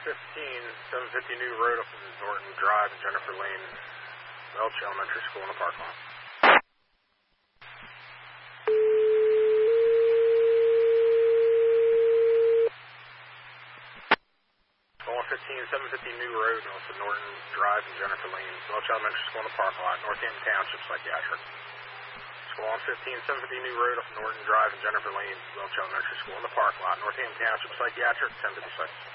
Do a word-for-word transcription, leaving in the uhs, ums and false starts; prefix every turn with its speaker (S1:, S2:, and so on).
S1: fifteen, seven fifty New Road up in Norton Drive and Jennifer Lane, Welch Elementary School in the park lot. one fifteen, seven fifty New Road off of Norton Drive and Jennifer Lane, Welch Elementary School in the park lot, Northampton Township Psychiatric. School one fifteen, seven fifty New Road off of Norton Drive and Jennifer Lane, Welch Elementary School in the park lot, Northampton Township Psychiatric, ten fifty-six.